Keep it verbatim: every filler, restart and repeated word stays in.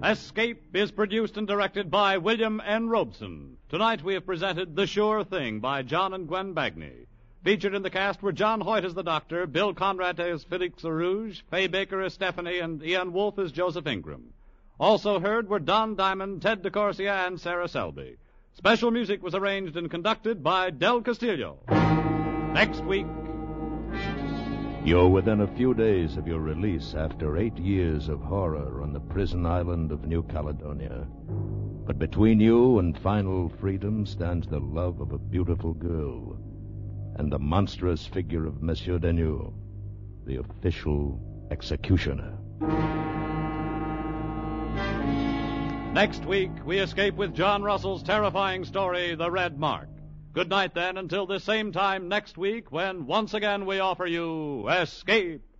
Escape is produced and directed by William N. Robeson. Tonight we have presented The Sure Thing by John and Gwen Bagni. Featured in the cast were John Hoyt as the Doctor, Bill Conrad as Felix LaRouge, Fay Baker as Stephanie, and Ian Wolfe as Joseph Ingram. Also heard were Don Diamond, Ted DeCorsia, and Sarah Selby. Special music was arranged and conducted by Del Castillo. Next week... You're within a few days of your release after eight years of horror on the prison island of New Caledonia. But between you and final freedom stands the love of a beautiful girl and the monstrous figure of Monsieur Deneux, the official executioner. Next week, we escape with John Russell's terrifying story, The Red Mark. Good night, then, until this same time next week, when once again we offer you Escape